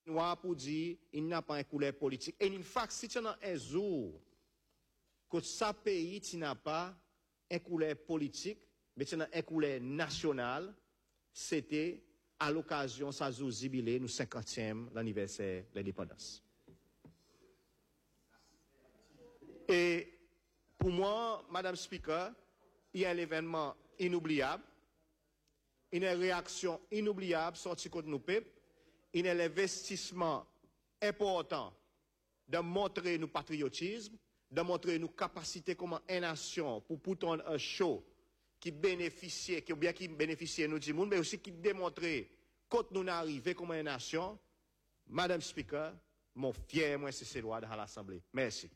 noir pour dire il n'a pas un couleur politique. Et in fact, si tu as un jour que ça pays tu n'as pas un couleur politique, mais tu as un couleur national, c'était à l'occasion ça jubilé nous 50e l'anniversaire de l'indépendance. Et pour moi, Madame Speaker, il y a un événement inoubliable, une réaction inoubliable sortie contre nos peuples, il y a l'investissement important de montrer nos patriotisme, de montrer nos capacités comme une nation pour pourtant un show qui bénéficie, qui bien qui bénéficie nous du monde, mais aussi qui démontrer quand nous arrivons comme une nation. Madame Speaker, mon fier, moi, c'est ces lois dans l'Assemblée. Merci.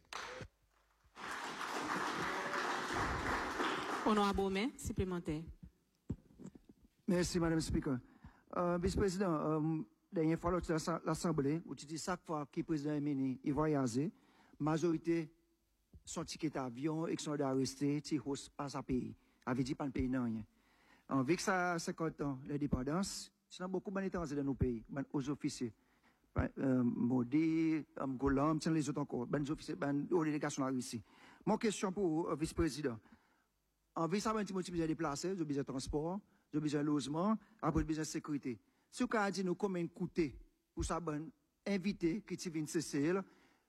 Honorable Omen, supplémentaire. Merci, Madame Speaker. Vice-président, dernière fois, l'Assemblée, où tu dis chaque fois que le président est il voyage, majorité, son ticket d'avion, et son arresté, tu pas à payer. Avait dit pas de payer rien. Avec ça, 50 ans, l'indépendance, il y a beaucoup d'étrangers dans nos pays, aux officiers. Modi, Golam, les autres encore, les officiers, aux délégations là ici. Mon question pour le vice-président. En vue, ça va être besoin de déplacer, j'ai besoin de transport, j'ai besoin de logement, après besoin de sécurité. Ce qu'a dit nous combien coûter pour ça ben inviter qui viennent CCL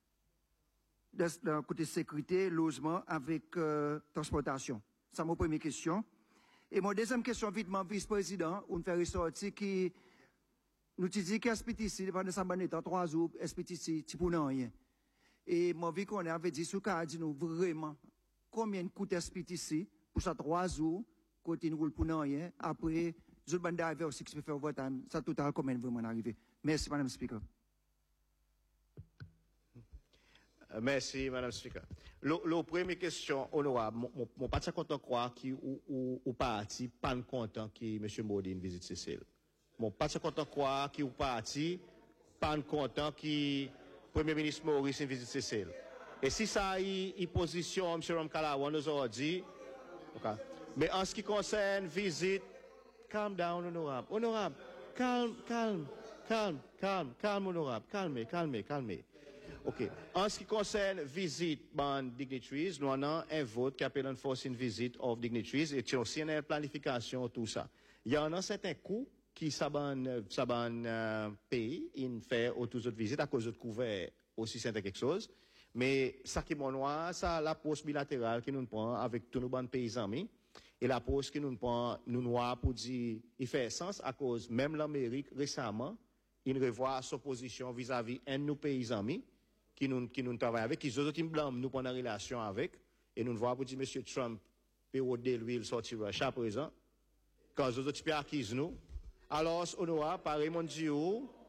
de côté sécurité, logement avec transportation. C'est ma première question. Et mon deuxième question, vite, mon vice-président, on fait ressortir qui nous dit qu'il y a SPTC, pendant ça, ben, 3 jours, SPTC, tu pour rien. Et mon vie qu'on avait dit, ce qu'a dit nous vraiment, combien coûte SPTC pour ça 3 jours, côté nous roule pour rien, après, je vais arriver aussi qui peut faire votre time, ça total combien vraiment arrivé. Merci, Madame Speaker. Merci, Madame Speaker. La première question, honorable, mon pas content de croire ou parti, pas content que M. Modi visite Cécile. Mon pas content de croire ou parti, pas content que Premier ministre Maurice visite Cécile. Et si ça a une position, M. Ramkalawan nous a dit, okay. Mais en ce qui concerne visite, calm down, honorable. Honorable, calme, honorable. Calmez. OK. En ce qui concerne visite ban dignitaries, nous avons un vote qui appelle une visite of dignitaries et aussi une planification, tout ça. Il y en a certains coûts qui saban pays, in fait autour de visites à cause de couvert aussi c'est quelque chose. Mais ça qui est ça la pause bilatérale que nous prenons avec tous nos bons pays amis. Et la pause que nous prenons, nous noir pour dire, il fait sens à cause, même l'Amérique récemment, il revoit sa position vis-à-vis un de nos pays amis, qui nous travaillent avec, qui nous blâment, nous prenons relation avec, et nous voyons pour dire, M. Trump, période de l'huile sortir à présent, quand les autres pays acquis nous, alors, on aura, pareil, mon Dieu,